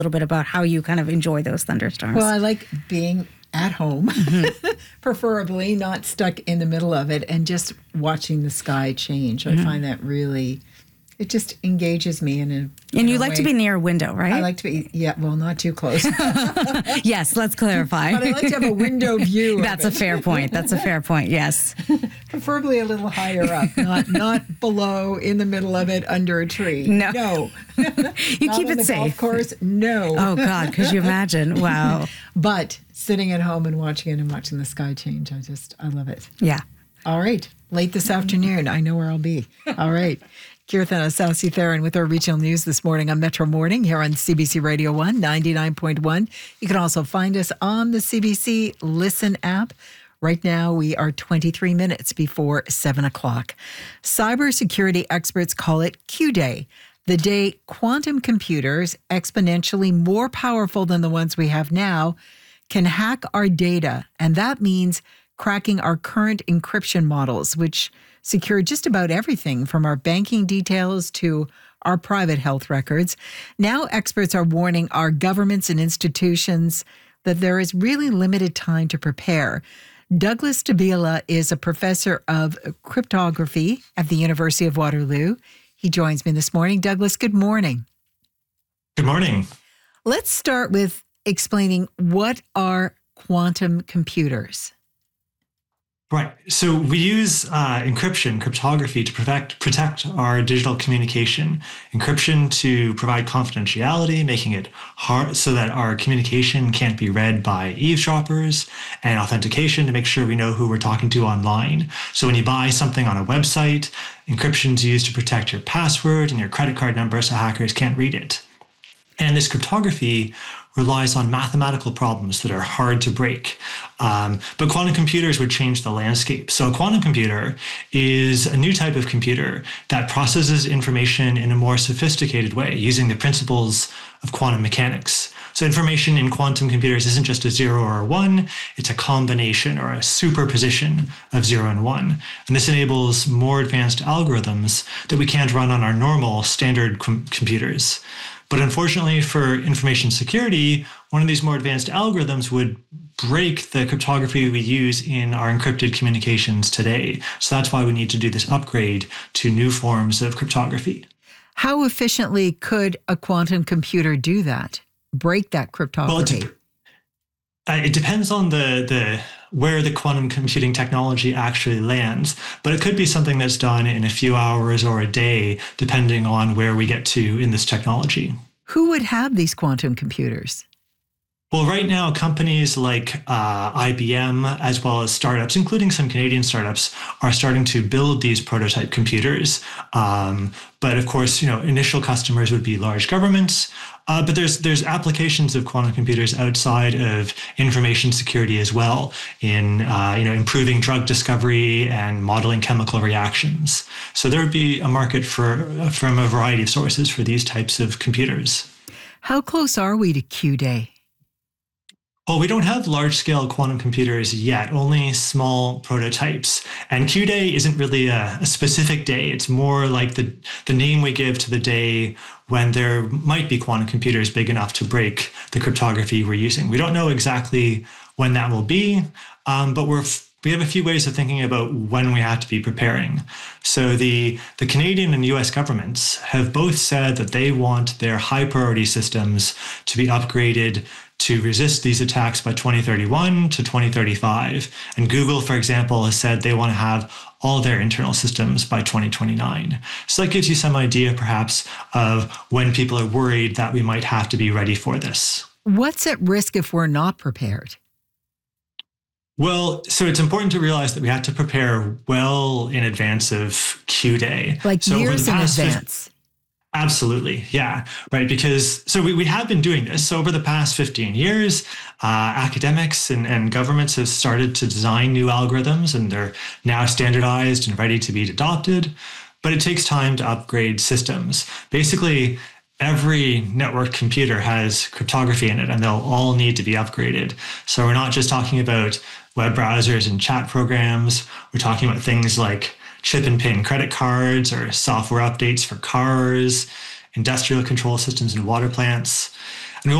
little bit about how you kind of enjoy those thunderstorms. Well, I like being at home, preferably not stuck in the middle of it, and just watching the sky change. I find that really, it just engages me in a And you like to be near a window, right? I like to be, well, not too close. Yes, let's clarify. But I like to have a window view. That's a fair point. That's a fair point, yes. Preferably a little higher up, not below, in the middle of it, under a tree. No. You Not keep on it the safe. golf course, no. Oh, God, could you imagine? Wow. But sitting at home and watching it and watching the sky change, I love it. Yeah. All right. Late this afternoon, I know where I'll be. All right. Kirtan Asasi-Theron with our regional news this morning on Metro Morning here on CBC Radio 1, 99.1. You can also find us on the CBC Listen app. Right now, we are 23 minutes before 7 o'clock. Cybersecurity experts call it Q-Day, the day quantum computers, exponentially more powerful than the ones we have now, can hack our data. And that means cracking our current encryption models, which secure just about everything from our banking details to our private health records. Now experts are warning our governments and institutions that there is really limited time to prepare. Douglas Davila is a professor of cryptography at the University of Waterloo. He joins me this morning. Douglas, good morning. Good morning. Let's start with explaining what are quantum computers. Right. So we use encryption, cryptography, to protect our digital communication. Encryption to provide confidentiality, making it hard so that our communication can't be read by eavesdroppers, and authentication to make sure we know who we're talking to online. So when you buy something on a website, encryption is used to protect your password and your credit card number so hackers can't read it. And this cryptography relies on mathematical problems that are hard to break. But quantum computers would change the landscape. So a quantum computer is a new type of computer that processes information in a more sophisticated way using the principles of quantum mechanics. So information in quantum computers isn't just a 0 or a 1, it's a combination or a superposition of 0 and 1. And this enables more advanced algorithms that we can't run on our normal standard computers. But unfortunately for information security, one of these more advanced algorithms would break the cryptography we use in our encrypted communications today. So that's why we need to do this upgrade to new forms of cryptography. How efficiently could a quantum computer do that? Break that cryptography? Well, it depends on where the quantum computing technology actually lands, but it could be something that's done in a few hours or a day, depending on where we get to in this technology. Who would have these quantum computers? Well, right now, companies like IBM, as well as startups, including some Canadian startups, are starting to build these prototype computers. But of course, initial customers would be large governments. But there's applications of quantum computers outside of information security as well, in improving drug discovery and modeling chemical reactions. So there would be a market from a variety of sources for these types of computers. How close are we to Q-Day? Well, we don't have large-scale quantum computers yet, only small prototypes. And Q-Day isn't really a specific day. It's more like the name we give to the day when there might be quantum computers big enough to break the cryptography we're using. We don't know exactly when that will be, but we have a few ways of thinking about when we have to be preparing. So the Canadian and US governments have both said that they want their high-priority systems to be upgraded to resist these attacks by 2031 to 2035. And Google, for example, has said they want to have all their internal systems by 2029. So that gives you some idea, perhaps, of when people are worried that we might have to be ready for this. What's at risk if we're not prepared? Well, so it's important to realize that we have to prepare well in advance of Q-Day. Like years in advance. Absolutely. Yeah. Right. Because we have been doing this. So over the past 15 years, academics and governments have started to design new algorithms, and they're now standardized and ready to be adopted. But it takes time to upgrade systems. Basically, every network computer has cryptography in it, and they'll all need to be upgraded. So we're not just talking about web browsers and chat programs. We're talking about things like chip and pin credit cards or software updates for cars, industrial control systems and water plants.